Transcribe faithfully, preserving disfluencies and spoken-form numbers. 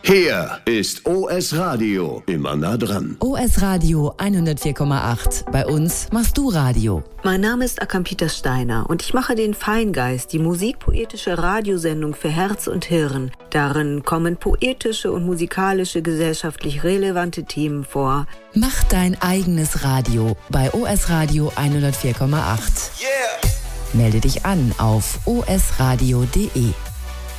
Hier ist O S Radio, immer nah dran. O S Radio hundertvier Komma acht. Bei uns machst du Radio. Mein Name ist Akampita Steiner und ich mache den Feingeist, die musikpoetische Radiosendung für Herz und Hirn. Darin kommen poetische und musikalische gesellschaftlich relevante Themen vor. Mach dein eigenes Radio bei O S Radio hundertvier Komma acht. Yeah! Melde dich an auf o s radio punkt d e.